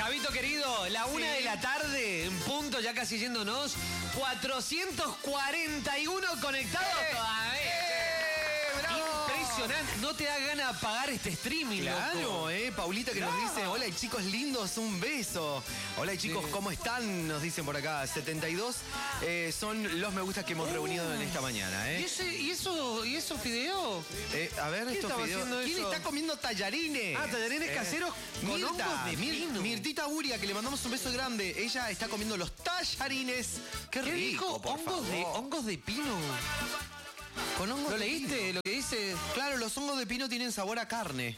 Javito querido, la 1 de la tarde, en punto, ya casi yéndonos, 441 conectados todavía. Impresionante, no te da ganas de apagar este streaming, Claro, loco. Paulita que nos dice, hola chicos lindos, un beso. Hola chicos, ¿cómo están? Nos dicen por acá, 72 son los me gustas que hemos reunido en esta mañana, ¿Y esos fideos? A ver, ¿Quién estos estaba videos. haciendo ¿Quién eso? está comiendo tallarines? Tallarines caseros con hongos de pino. Mirtita Buria, que le mandamos un beso grande. Ella está comiendo los tallarines. Qué ¿Qué rico, dijo? por favor. Hongos de pino. Con hongos ¿Lo de leíste? pino. Lo que dice. Claro, los hongos de pino tienen sabor a carne.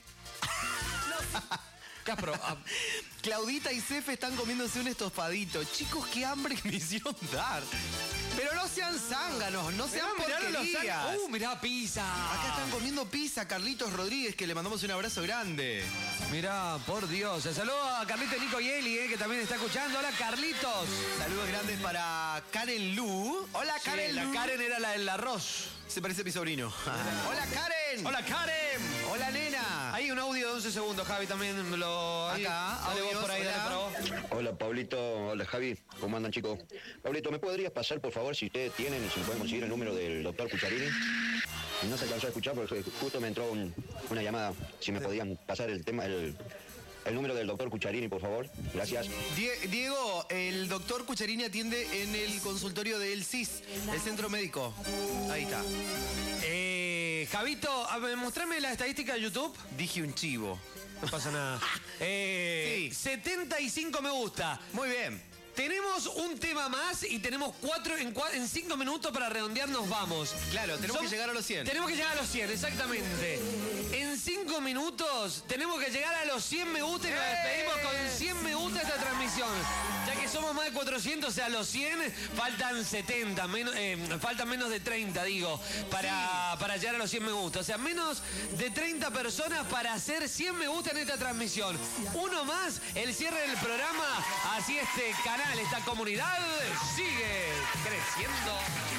¿Qué has probado? Claudita y Cefe están comiéndose un estofadito. Chicos, qué hambre que me hicieron dar. Pero no sean zánganos, no sean porquerías. Mirá, pizza. Acá están comiendo pizza, Carlitos Rodríguez, que le mandamos un abrazo grande. Mirá, por Dios. Saludo a Carlitos, Nico y Eli, que también está escuchando. Hola, Carlitos. Saludos grandes para Karen Lu. Hola, Karen La Lu. Karen era la del arroz. Se parece a mi sobrino. Hola, Karen. Hola, Karen. Hola, nena. Hay un audio de 11 segundos, Javi, también lo... Acá, dale vos audios, por ahí, hola. dale para vos. Hola Pablito, hola Javi, ¿cómo andan chicos? Pablito, ¿me podrías pasar por favor si ustedes tienen y si pueden conseguir el número del doctor Cucharini? No se alcanzó a escuchar porque justo me entró una llamada, si me podían pasar el número del doctor Cucharini, por favor, gracias. Diego, el doctor Cucharini atiende en el consultorio del CIS, el centro médico. Ahí está. Javito, mostrame la estadística de YouTube. Dije un chivo. No pasa nada. Sí. 75 me gusta. Muy bien. Tenemos un tema más y tenemos 4 en 5 minutos para redondear nos vamos. Claro, tenemos que llegar a los 100. Tenemos que llegar a los 100, exactamente. En 5 minutos tenemos que llegar a los 100 me gusta y nos despedimos con 100 me gusta esta transmisión. Ya que somos más de 400, o sea, a los 100 faltan 70, faltan menos de 30, digo, para llegar a los 100 me gusta. O sea, menos de 30 personas para hacer 100 me gusta en esta transmisión. Uno más, el cierre del programa, así este canal, esta comunidad sigue creciendo.